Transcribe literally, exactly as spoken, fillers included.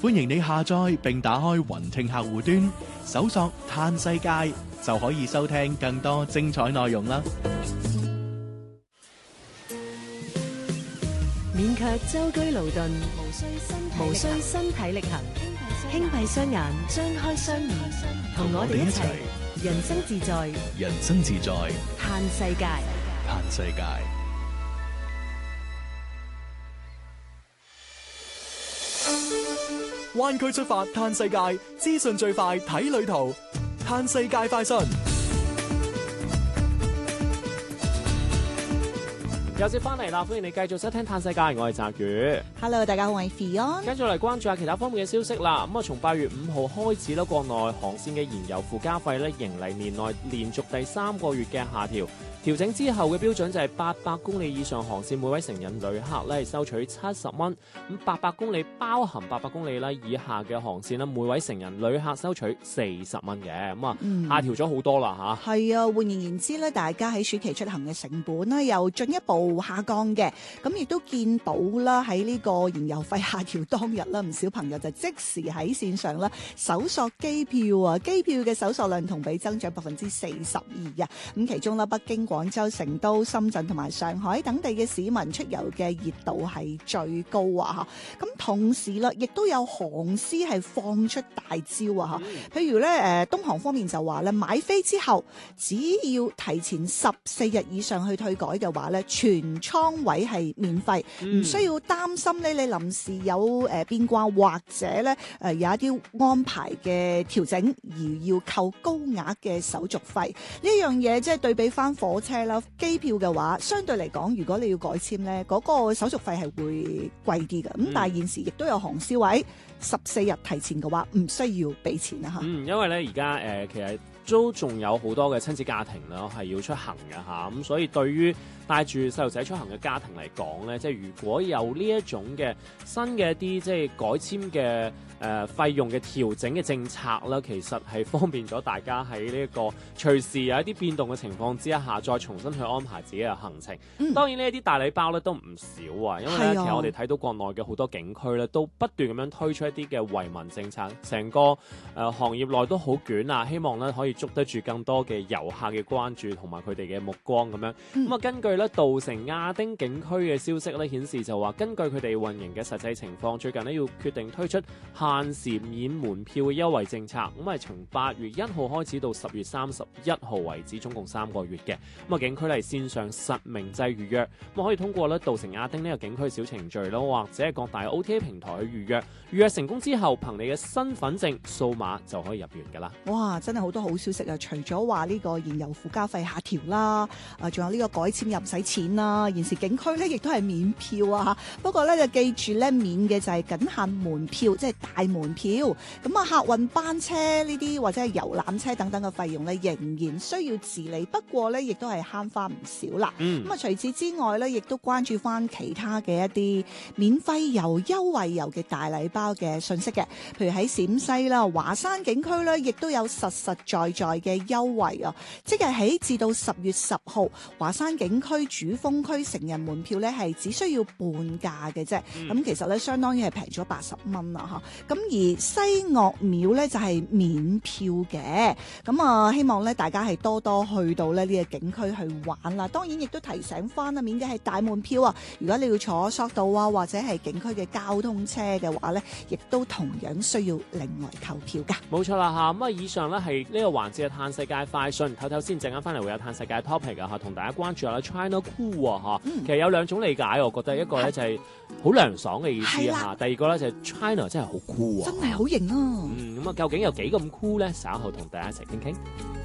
歡迎你下載並打開雲聽客戶端，搜索嘆世界就可以收聽更多精彩內容啦。 免卻舟車勞頓，無需身體力行，輕閉雙眼，張開雙耳，同我哋一齊人生自在， 人生自在， 嘆世界， 嘆世界。 灣區出發嘆世界，資訊最快睇旅途，嘆世界快訊。 又接翻嚟啦，歡迎你繼續收聽嘆世界，我係澤宇。 Hello， 大家好，我係 Fion。 跟住嚟關注下其他方面嘅消息啦。咁啊，從八月五號開始咧，國內航線嘅燃油附加費咧，迎嚟年內連續第三個月嘅下調。調整之後嘅標準就係八百公里以上航線，每位成人旅客咧係收取七十蚊。咁八百公里包含八百公里咧以下嘅航線咧，每位成人旅客收取四十蚊嘅。咁啊，嗯、下調咗好多啦嚇。 係啊，換言言之咧，大家喺暑期出行嘅成本咧又進一步下降嘅。咁亦都見到啦，喺呢個燃油費下調當日啦，唔少朋友就即時喺線上啦搜索機票啊，機票嘅搜索量同比增長百分之四十二啊。咁其中啦，北京、廣州、成都、深圳同埋上海等地嘅市民出遊嘅熱度係最高啊！咁同時啦，亦都有航司係放出大招啊！嚇，譬如咧誒，東航方面就話咧，買飛之後只要提前十四日以上去退改嘅話咧，全倉位係免費，唔、嗯、需要擔心咧你臨時有誒變卦或者咧誒有一啲安排嘅調整而要扣高額嘅手續費。呢樣嘢即係對比翻火車啦。機票嘅話，相對嚟講，如果你要改簽咧，嗰、嗰個手續費係會貴啲嘅。咁、嗯、但係現時亦都有航司位，十四日提前嘅話，唔需要俾錢啦嚇。 嗯，因為咧而家誒其實都仲有好多嘅親子家庭啦，係要出行嘅嚇。咁所以對於帶住細路仔出行嘅家庭嚟講咧，即係如果有呢一種嘅新嘅一啲即係改簽嘅誒費用嘅調整嘅政策啦，其實係方便咗大家喺呢一個隨時有一啲變動嘅情況之下，再重新去安排自己嘅行程。嗯、當然呢一啲大禮包咧都唔少啊，因為咧、啊、其實我哋睇到國內嘅好多景區咧都不斷咁樣推出一啲嘅惠民政策，成個誒、呃、行業內都好捲啊，希望咧可以捉得住更多嘅遊客嘅關注同埋佢哋嘅目光咁樣。咁啊、嗯，根據咧稻城亞丁景區嘅消息咧顯示就話，根據佢哋運營嘅實際情況，最近咧要決定推出限時免門票嘅優惠政策，咁係從八月一號開始到十月三十一號為止，總共三個月嘅。咁啊，景區嚟線上實名制預約，咁可以通過咧稻城亞丁呢個景區小程序啦，或者係各大 O T A 平台去預約。預約成功之後，憑你嘅身份證掃碼就可以入園噶啦。 哇，真係好多好消息啊！除咗話呢個燃油附加費下調啦，啊，仲有呢個改簽又唔使錢啦。現時景區咧亦都係免票啊，不過咧就記住咧，免嘅就係僅限門票，即係大門票。咁啊，客運班車呢啲或者係遊覽車等等嘅費用咧，仍然需要自理。不過咧，亦都係慳翻唔少啦。咁啊、嗯，除此之外咧，亦都關注翻其他嘅一啲免費遊、優惠遊嘅大禮包嘅信息嘅。譬如喺陝西啦、華山景區咧，亦都有實實在在嘅優惠啊！即係起至到十月十號，華山景區主峰區成人門票咧係只需要半價嘅啫。咁、嗯、其實咧，相當於係平咗八十蚊啦嚇。咁而西岳廟咧就係免票嘅。咁啊，希望咧大家係多多去到咧呢個景區去玩啦。當然亦都提醒翻啊，免嘅係大門票啊。如果你要坐索道啊，或者係景區嘅交通車嘅話咧，亦都同樣需要另外購票㗎。 冇錯啦嚇。咁啊，以上咧係呢個環節嘅嘆世界快訊，唞唞先，陣間翻嚟會有嘆世界 topic 啊嚇，同大家關注下啦 China Cool 啊嚇。嗯、其實有兩種理解，我覺得一個咧就係好涼爽嘅意思嚇，第二個咧就係 China 真係好酷啊， 真係好型啊！ 嗯，咁啊，究竟有幾咁酷咧？稍後同大家一齊傾傾。